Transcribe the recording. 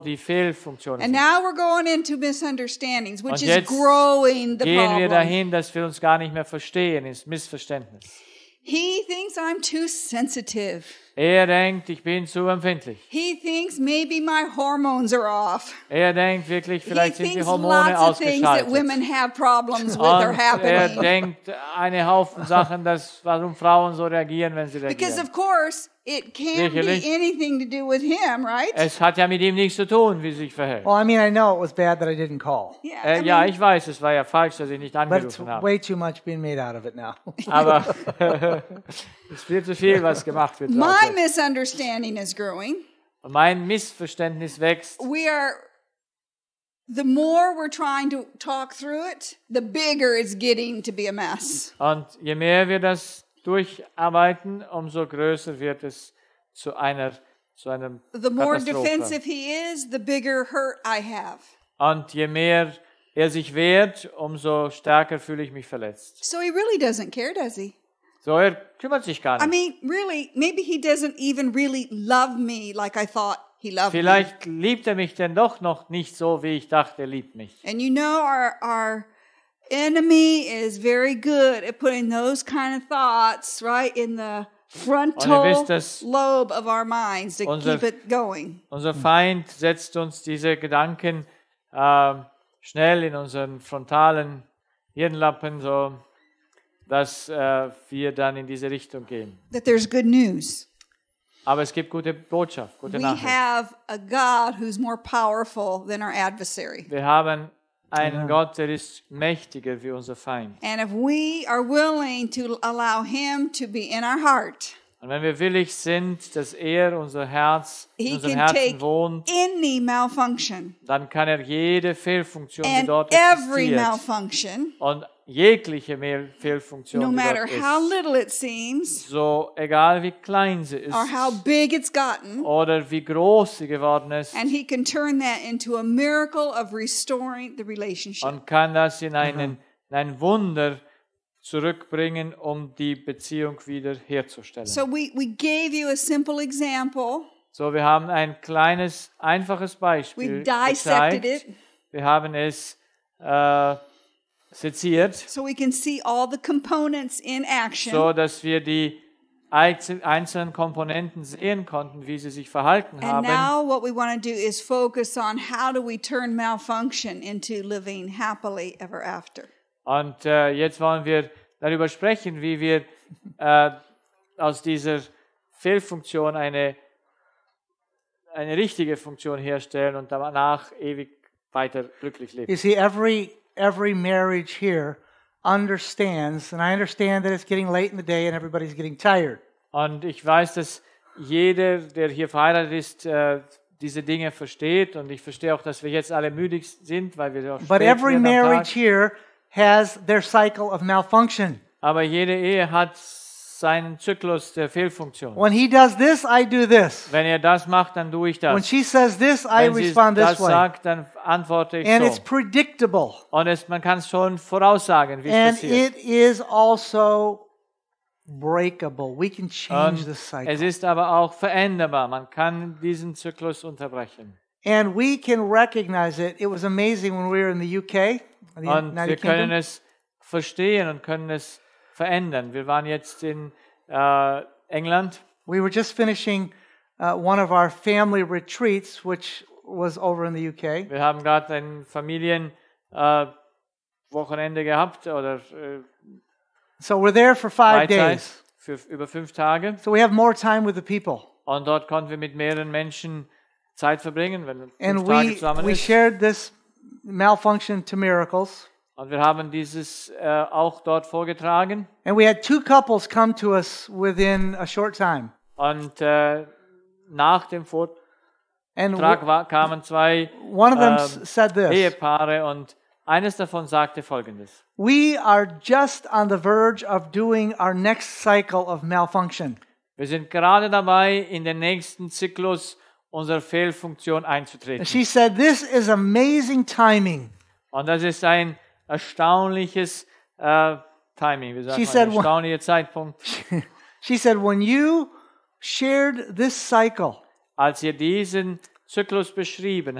die Fehlfunktionen And sind. now we're going into misunderstandings, which Und is jetzt growing the gehen wir problem. dahin, dass wir uns gar nicht mehr verstehen, ins Missverständnis. He thinks I'm too sensitive. Er denkt, ich bin zu empfindlich. He thinks maybe my hormones are off. Er denkt wirklich, He vielleicht sind die thinks Hormone lots of things that ausgeschaltet. women have problems with are Und er happening. denkt eine Haufen Sachen, warum Frauen so reagieren, wenn sie Because reagieren. of course, it can't be Sicherlich. anything to do with him, right? Es hat ja mit ihm nichts zu tun, wie sie sich verhält. Well, I mean, I know it was bad that I didn't call. Yeah, I Ja, mean, ich weiß, es war ja falsch, dass ich nicht But it's angerufen habe. way too much being made out of it now. Aber es ist viel zu viel, was gemacht wird. my draus. misunderstanding is growing. Und mein Missverständnis wächst. The more we're trying to talk through it, the bigger it's getting to be a mess. Und je mehr wir das durcharbeiten, umso größer wird es zu einem The more Katastrophe. defensive he is, the bigger hurt I have. Und je mehr er sich wehrt, umso stärker fühle ich mich verletzt. So he really doesn't care, does he? So, er kümmert sich gar I nicht. mean, really, maybe he doesn't even really love me like I thought he loved me. Vielleicht liebt er mich denn doch noch nicht so, wie ich dachte, er liebt mich. And you know, our enemy is very good at putting those kind of thoughts right in the frontal wisst, dass lobe of our minds to unser- keep it going. Unser Feind setzt uns diese Gedanken schnell in unseren frontalen Hirnlappen, so dass wir dann in diese Richtung gehen. That there's good news. Aber es gibt gute Botschaft, gute We Nachricht. have a God who's more powerful than our adversary. Wir haben einen Gott, der ist mächtiger wie unser Feind. And if we are willing to allow him to be in our heart, Und wenn wir willig sind, dass er unser Herz, in he unserem can take Herzen wohnt, any malfunction dann kann er jede Fehlfunktion, die and dort every existiert, malfunction, und jegliche Fehlfunktion, no die matter dort how ist, little it seems so egal wie klein sie ist or how big it's gotten, oder wie groß sie geworden ist, and he can turn that into a miracle of restoring the relationship. und kann das in ein Wunder zurückbringen, um die Beziehung wieder herzustellen. So we gave you a simple example. So, wir haben ein kleines, einfaches We Beispiel dissected gezeigt. it Wir haben es seziert, so we can see all the components in action. so dass wir die einzelnen Komponenten sehen konnten, wie sie sich verhalten And haben. now what we want to do is focus on how do we turn malfunction into living happily ever after. Und jetzt wollen wir darüber sprechen, wie wir aus dieser Fehlfunktion eine richtige Funktion herstellen und danach ewig weiter glücklich leben. You see, every marriage here understands, and I understand that it's getting late in the day and everybody's getting tired. Und ich weiß, dass jeder, der hier verheiratet ist, diese Dinge versteht. Und ich verstehe auch, dass wir jetzt alle müde sind, weil wir auch But spät every werden am marriage Tag. here has their cycle of malfunction. Aber jede Ehe hat seinen Zyklus der Fehlfunktion. When he does this, I do this. Wenn er das macht, dann tue ich When das. she says this, I Wenn sie respond das this way. sagt, dann antworte ich And it's so. predictable. Und man kann es schon voraussagen, wie es And passiert. it is also breakable. We can change Und the es cycle. ist aber auch veränderbar. Man kann diesen Zyklus unterbrechen. And we can recognize it. It was amazing when we were in the UK, the Und wir United können Kingdom. es verstehen und können es verändern. Wir waren jetzt in England. We were just finishing one of our family retreats, which was over in the UK. Wir haben gerade ein Familienwochenende gehabt oder So we're there for 5 Freizeit days. für über 5 Tage. So we have more time with the people. Und dort konnten wir mit mehreren Menschen Zeit verbringen, wenn man 5 And Tage zusammen we ist. shared this malfunction to miracles. Und wir haben dieses auch dort vorgetragen. And we had 2 couples come to us within a short time. Und nach dem Vortrag And kamen 2 one of them said this: Ehepaare und eines davon sagte Folgendes. We are just on the verge of doing our next cycle of malfunction. Wir sind gerade dabei, in den nächsten Zyklus unserer Fehlfunktion And einzutreten. she said, this is amazing timing. Und das ist ein erstaunliches Timing, wie sagt She man, said, ein erstaunlicher Zeitpunkt. She said, when you shared this cycle, Als ihr diesen Zyklus beschrieben